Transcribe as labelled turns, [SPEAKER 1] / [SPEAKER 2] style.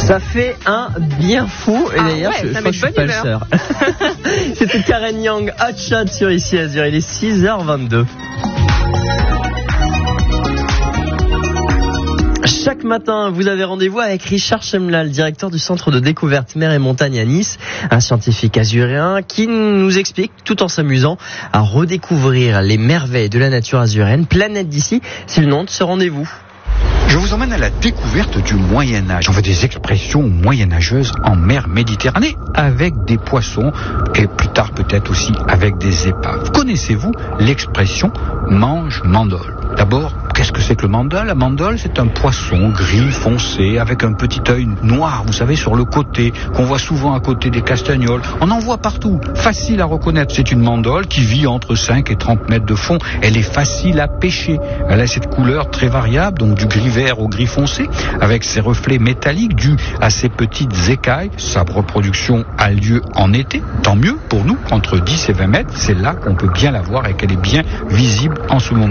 [SPEAKER 1] Ça fait un bien fou. Et d'ailleurs, je crois que je suis pas le seul. C'était Karen Young, Hot Shot sur Ici Azur. Il est 6h22. Chaque matin, vous avez rendez-vous avec Richard Chemlal, directeur du Centre de découverte mer et montagne à Nice, un scientifique azuréen qui nous explique, tout en s'amusant, à redécouvrir les merveilles de la nature azurienne. Planète d'ici, c'est le nom de ce rendez-vous.
[SPEAKER 2] Je vous emmène à la découverte du Moyen-Âge. On voit des expressions moyenâgeuses en mer Méditerranée avec des poissons et plus tard peut-être aussi avec des épaves. Connaissez-vous l'expression mange-mandole ? D'abord, qu'est-ce que c'est que le mandole ? La mandole, c'est un poisson gris foncé avec un petit œil noir, vous savez, sur le côté, qu'on voit souvent à côté des castagnols. On en voit partout, facile à reconnaître. C'est une mandole qui vit entre 5 et 30 mètres de fond. Elle est facile à pêcher. Elle a cette couleur très variable, donc du gris vert au gris foncé, avec ses reflets métalliques dus à ses petites écailles. Sa reproduction a lieu en été, tant mieux pour nous, entre 10 et 20 mètres. C'est là qu'on peut bien la voir et qu'elle est bien visible en ce moment.